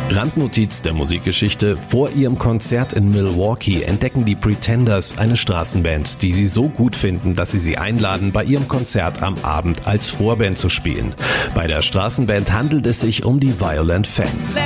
Randnotiz der Musikgeschichte: Vor ihrem Konzert in Milwaukee entdecken die Pretenders eine Straßenband, die sie so gut finden, dass sie einladen, bei ihrem Konzert am Abend als Vorband zu spielen. Bei der Straßenband handelt es sich um die Violent Femmes.